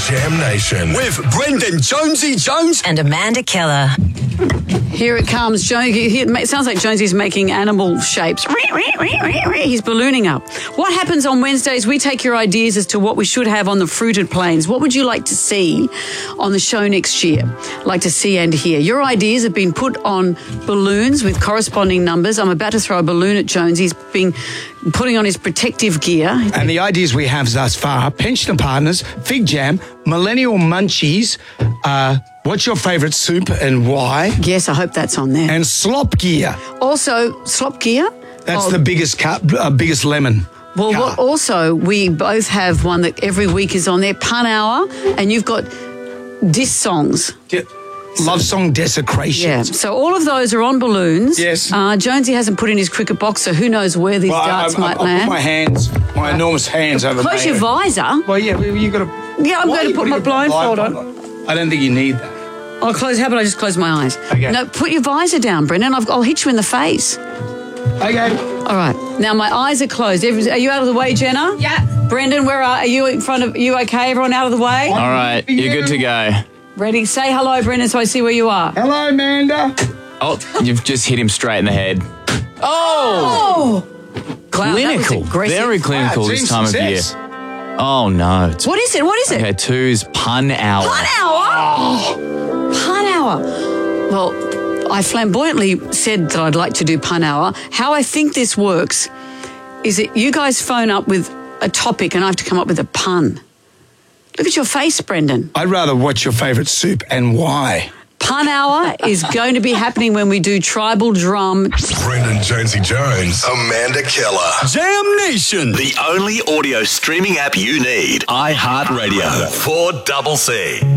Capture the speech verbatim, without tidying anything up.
Jam Nation with Brendan Jonesy Jones and Amanda Keller. Here it comes. Jonesy. It sounds like Jonesy's making animal shapes. He's ballooning up. What happens on Wednesdays? We take your ideas as to what we should have on the fruited plains. What would you like to see on the show next year? Like to see and hear. Your ideas have been put on balloons with corresponding numbers. I'm about to throw a balloon at Jonesy. He's been putting on his protective gear. And the ideas we have thus far: pensioner partners, fig jam, millennial munchies, uh, what's your favourite soup and why? Yes, I hope that's on there. And slop gear. Also, slop gear? That's oh. the biggest cup, uh, biggest lemon. Well, what, also, we both have one that every week is on there, Pun Hour, and you've got diss songs. Yeah. Love song desecrations. Yeah, so all of those are on balloons. Yes. Uh, Jonesy hasn't put in his cricket box, so who knows where these well, darts I, I, might I, land. I put my hands, my enormous hands over my Close your head. visor. Well, yeah, you got to... Yeah, I'm going to put my blindfold on. I don't think you need that. I'll close. How about I just close my eyes? Okay. No, put your visor down, Brendan. I've, I'll hit you in the face. Okay. All right. Now my eyes are closed. Every- Are you out of the way, Jenna? Yeah. Brendan, where are, are you in front of? You okay? Everyone out of the way? All right, you're good to go. Ready? Say hello, Brendan, so I see where you are. Hello, Amanda. Oh, you've just hit him straight in the head. Oh! Wow, that was Clinical. aggressive. Very clinical Wow, this team time success. of year. Oh, no. It's, What is it? What is it? okay, two's pun hour. Pun hour. Pun hour. Well, I flamboyantly said that I'd like to do pun hour. How I think this works is that you guys phone up with a topic and I have to come up with a pun. Look at your face, Brendan. I'd rather watch your favourite soup and why. Pun hour is going to be happening when we do tribal drum. Brendan Jonesy Jones, Amanda Keller. Jam Nation. The only audio streaming app you need. iHeartRadio. four C C.